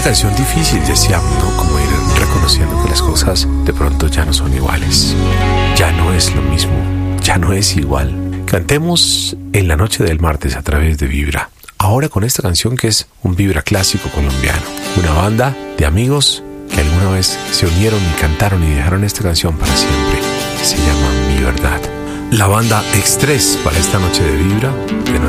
canción difícil, decíamos, ¿no? Como ir reconociendo que las cosas de pronto ya no son iguales. Ya no es lo mismo, ya no es igual. Cantemos en la noche del martes a través de Vibra. Ahora con esta canción que es un Vibra clásico colombiano. Una banda de amigos que alguna vez se unieron y cantaron y dejaron esta canción para siempre. Se llama Mi Verdad. La banda X3 para esta noche de Vibra. De